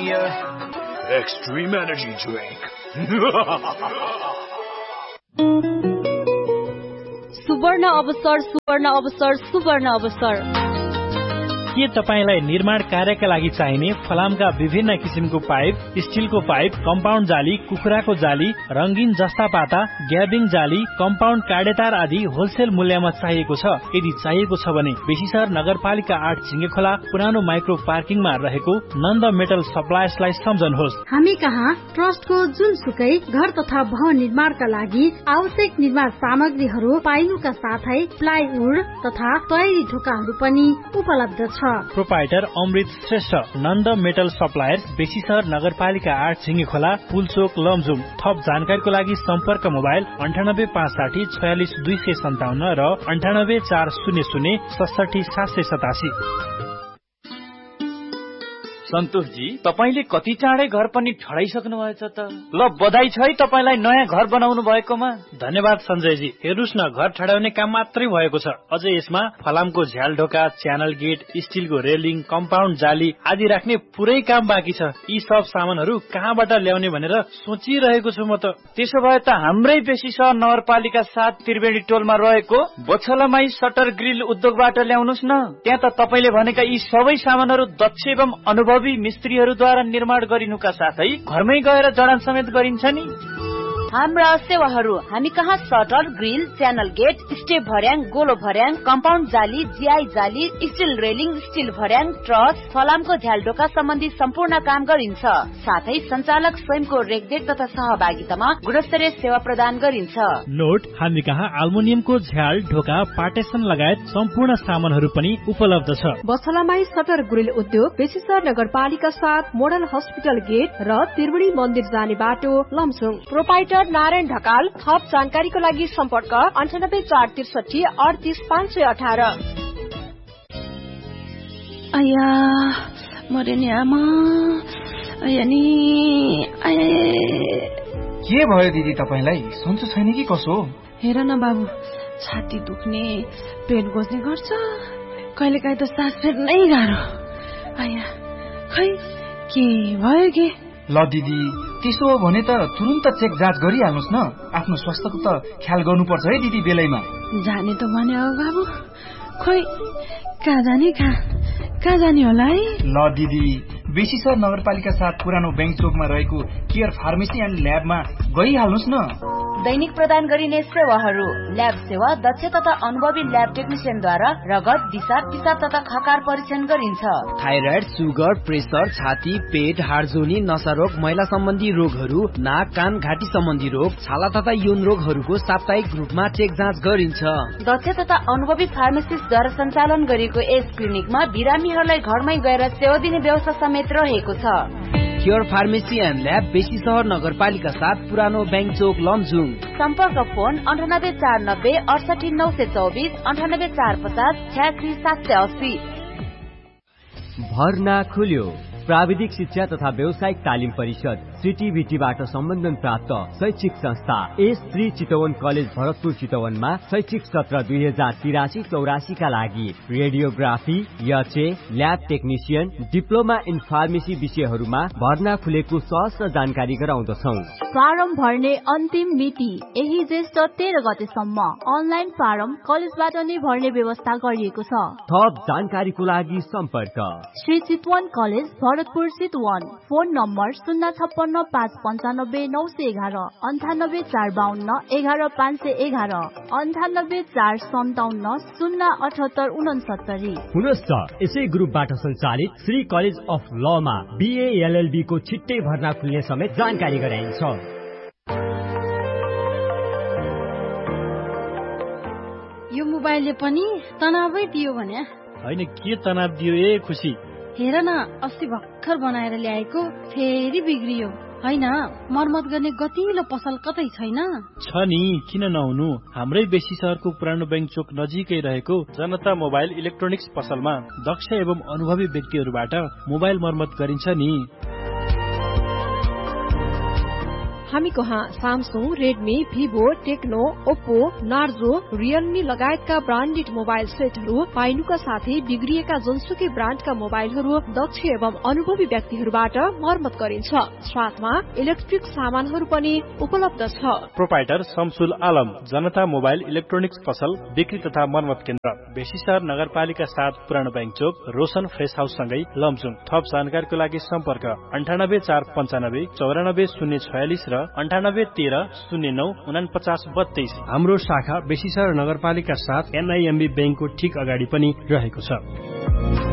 here. Extreme energy drink. सुवर्ण अवसर सुवर्ण अवसर सुवर्ण अवसर। के तपाईलाई निर्माण कार्यका लागि चाहिने फलामका विभिन्न किसिमको पाइप, स्टिलको पाइप, कम्पाउन्ड जाली, कुखुराको जाली, रंगीन जस्ता पाता, ग्याबिङ जाली, कम्पाउन्ड काडेतार आदि होलसेल मूल्यमा चाहिएको छ? यदि चाहिएको छ भने बेसीसर नगरपालिका 8 झिंगेखोला पुरानो माइक्रो पार्किङमा रहेको नन्द मेटल सप्लायर्सलाई सम्झनुहोस्। हामी कहाँ ट्रस्टको जुनसुकै घर तथा भवन निर्माणका लागि आवश्यक निर्माण सामग्रीहरू पाइनुका साथै प्लाइवुड तथा तयारी ढोकाहरू पनि उपलब्ध छ। प्रोपाइटर अमृत श्रेष्ठ, नन्द मेटल सप्लायर्स, बेसीसर नगरपालिका 8 झिंगेखोला, पुलचोक, लमजुङ। थप जानकारीको लागि सम्पर्क मोबाइल 9856 46 257 र 984006 67787। सन्तोषजी, तपाईले कति चाँडै घर पनि ठडाइसक्नु भएछ त। ल बधाई छ है तपाईलाई नयाँ घर बनाउनु भएकोमा। धन्यवाद सञ्जयजी। हेर्नुस् न, घर ठडाउने काम मात्रै भएको छ, अझै यसमा फलामको झ्याल ढोका, च्यानल गेट, स्टिलको रेलिङ, कम्पाउन्ड जाली आदि राख्ने पुरै काम बाँकी छ। यी सब सामानहरू कहाँबाट ल्याउने भनेर सोचिरहेको छु म त। त्यसो भए त हाम्रै बेसीसर नगरपालिका 7 त्रिवेणी टोलमा रहेको बछलामाई सटर ग्रिल उद्योगबाट ल्याउनुस् न। त्यहाँ त तपाईले भनेका यी सबै सामानहरू दक्ष एवं अनुभवी मिस्त्रीहरूद्वारा निर्माण गरिनुका साथै घरमै गएर जडान समेत गरिन्छ नि। हाम्रा सेवाहरू हामी कहाँ shutter, grill, channel get, step भर्याङ, गोलो भर्याङ, कम्पाउन्ड जाली, जीआई जाली, स्टिल रेलिङ, स्टिल भर्याङ, ट्रस, फलामको झ्यालडोका सम्बन्धी सम्पूर्ण काम गरिन्छ। साथै सञ्चालक स्वयंको रेखदेख तथा सहभागितामा गुणस्तरीय सेवा प्रदान गरिन्छ। नोट, हामी कहाँ एल्युमिनियमको झ्याल ढोका, पार्टेसन लगायत सम्पूर्ण सामानहरू पनि उपलब्ध छ। बछलामाई सटर ग्रिल उद्योग, बेसीसर नगरपालिका 7, मोडल हस्पिटल गेट र त्रिवेणी मन्दिर जाने बाटो, लमजुङ। प्रोपाइटर नारायण ढकाल। थप जानकारीको लागि सम्पर्क 98463 38518। आया मरे नि आमा, आया नि आया। के भयो दिदी तपाईलाई? सन्चो छैन कि कसो? हेर न बाबु, छाती दुख्ने, पेट गोज्ने गर्छ, कहिलेकाहीँ त सास फेर्नै गाह्रो। आया खै के भयो के? ल दिदी, त्यसो हो भने त तुरुन्त चेक जाँच गरिहाल्नुस् न। आफ्नो स्वास्थ्यको त ख्याल गर्नुपर्छ है दिदी बेलैमा। जाने त भने हो बाबु, खोइ कहाँ जाने होला है। ल दिदी, बेसीसर नगरपालिका 7 पुरानो बैंक चोकमा रहेको केयर फार्मेसी एन्ड ल्याबमा गइहाल्नुस् न। दैनिक प्रदान गरिने सेवाहरू: ल्याब सेवा, दक्ष तथा अनुभवी ल्याब टेक्निशियनद्वारा रगत, दिशा, पिसाब तथा खकार परीक्षण गरिन्छ। थाइराइड, सुगर, प्रेसर, छाती, पेट, हाडजोनी, नसा रोग, महिला सम्बन्धी रोगहरू, नाक, कान, घाँटी सम्बन्धी रोग, छाला तथा यौन रोगहरूको साप्ताहिक रूपमा चेक जाँच गरिन्छ। दक्ष तथा अनुभवी फार्मासिस्टद्वारा सञ्चालन गरिएको यस क्लिनिकमा बिरामीहरूलाई घरमै गएर सेवा दिने व्यवस्था समेत रहेको छ। केयर फार्मेसी एन्ड ल्याब, बेसीसर नगरपालिका 7, पुरानो बैंक चोक, लमजुङ। सम्पर्क फोन 98490 68924 98450 86780। भर्ना खुल्यो। प्राविधिक शिक्षा तथा व्यावसायिक तालिम परिषद सीटीभीटीबाट सम्बन्धन प्राप्त शैक्षिक संस्था S3 चितवन कलेज भरतपुर चितवनमा शैक्षिक सत्र 2083-84 का लागि radiography, HA, lab technician, diploma in pharmacy विषयहरूमा भर्ना खुलेको सहज जानकारी गराउँदछौ। फारम भर्ने अन्तिम मिति यही ज्येष्ठ 13 गतेसम्म। अनलाइन फारम कलेजबाट नै भर्ने व्यवस्था गरिएको छ। थप जानकारीको लागि सम्पर्क Shri Chitwan college Bharatpur Chitwan. Phone number 056 595 911 98 452 11 511 98 457 078 69। हुनुहोस् त, यसै ग्रुपबाट सञ्चालित Shri college of Lama BA LLB को छिट्टै भर्ना खुल्ने समेत जानकारी गराइन्छ। यो मोबाइलले पनि तनावै दियो भने? होइन, के तनाव दियो ए खुसी? हेर न, अस्ति भर्खर बनाएर ल्याएको फेरि बिग्रियो। होइन, मर्मत गर्ने गतिलो पसल कतै छैन? छ नि, किन नहुनु। हाम्रै बेसी शहरको पुरानो बैंक चोक नजिकै रहेको जनता मोबाइल इलेक्ट्रोनिक्स पसलमा दक्ष एवं अनुभवी व्यक्तिहरूबाट मोबाइल मर्मत गरिन्छ नि। हामी कहाँ Samsung, Redmi, Vivo, Tecno, Oppo, Narzo, Realme लगायतका ब्रान्डेड मोबाइल सेटहरू पाइनुका साथै बिग्रिएका जुनसुकै ब्रान्डका मोबाइलहरू दक्ष एवं अनुभवी व्यक्तिहरूबाट मर्मत गरिन्छ। साथमा इलेक्ट्रिक सामानहरू पनि उपलब्ध छ। प्रोपाइटर शमसुल आलम, जनता मोबाइल इलेक्ट्रोनिक्स पसल, बिक्री तथा मर्मत केन्द्र, बेसीसर नगरपालिका 7 पुरानो बैंक चोक, रोशन फ्रेस हाउस सँगै लमजुङ। थप जानकारीको लागि सम्पर्क 9845 94 046 र 9813 09 49 हाम्रो शाखा बेसीसर नगरपालिका 7 NIMB बैंकको ठीक अगाडि पनि रहेको छ।